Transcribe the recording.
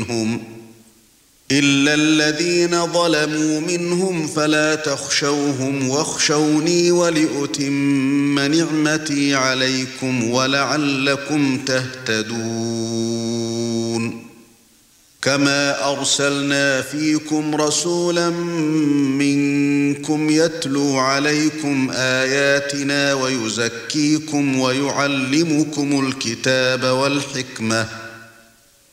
إلا الذين ظلموا منهم فلا تخشوهم واخشوني ولأتم نعمتي عليكم ولعلكم تهتدون كما أرسلنا فيكم رسولا منكم يتلو عليكم آياتنا ويزكيكم ويعلمكم الكتاب والحكمة